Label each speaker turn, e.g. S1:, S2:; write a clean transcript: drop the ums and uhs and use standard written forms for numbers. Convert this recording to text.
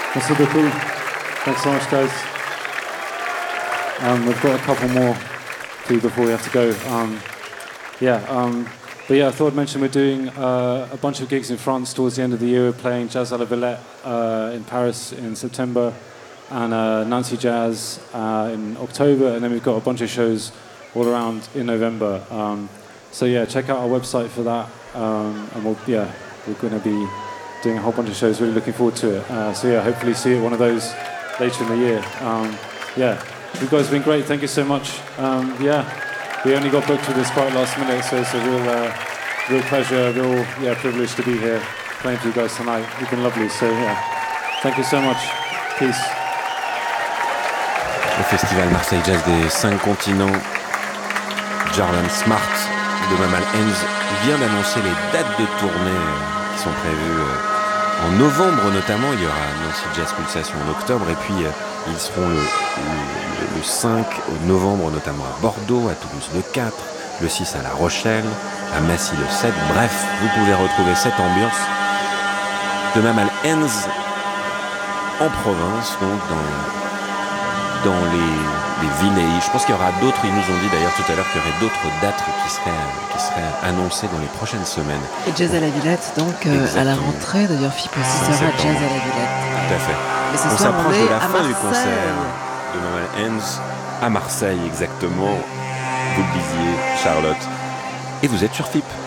S1: Merci beaucoup. Thanks so much, guys. We've got a couple more to do before we have to go. But yeah, I thought I'd mention we're doing a bunch of gigs in France towards the end of the year. We're playing Jazz à la Villette in Paris in September, and Nancy Jazz in October, and then we've got a bunch of shows all around in November. So yeah, check out our website for that, and we're going to be doing a whole bunch of shows. Really looking forward to it. So yeah, hopefully see you at one of those later in the year. You guys have been great. Thank you so much. We only got booked with this quite last minute, so it's a real pleasure, real privilege to be here playing for you guys tonight. You've been lovely. So yeah, thank you so much. Peace.
S2: Le festival Marseille Jazz des 5 continents, Jarlan Smart de Mamal Hens vient d'annoncer les dates de tournée qui sont prévues en novembre notamment. Il y aura Nancy Jazz Pulsation en octobre, et puis ils seront le 5 novembre notamment à Bordeaux, à Toulouse le 4, le 6 à La Rochelle, à Massy le 7. Bref, vous pouvez retrouver cette ambiance de Mamal Hens en province, donc dans les villes. Je pense qu'il y aura d'autres, ils nous ont dit d'ailleurs tout à l'heure qu'il y aurait d'autres dates qui seraient annoncées dans les prochaines semaines.
S3: Et Jazz à la Villette, donc à la rentrée, d'ailleurs FIP aussi sera Jazz à la Villette.
S2: Tout à fait.
S3: Et ce
S2: on
S3: soir,
S2: s'approche de la fin
S3: Marseille.
S2: du concert de Mamal Hens à Marseille exactement, vous le disiez Charlotte, et vous êtes sur FIP.